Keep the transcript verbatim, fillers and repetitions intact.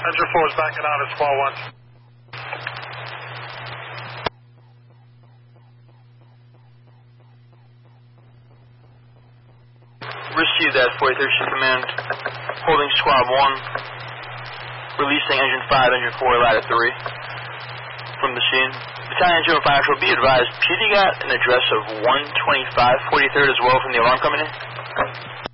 Engine four is backing out at Squall one. Receive that, forty-third Shift Command. Holding Squad one. Releasing Engine five, Engine four, Ladder three. From the scene. Battalion two and five will be advised, P D got an address of one twenty-five forty-third as well from the alarm coming in.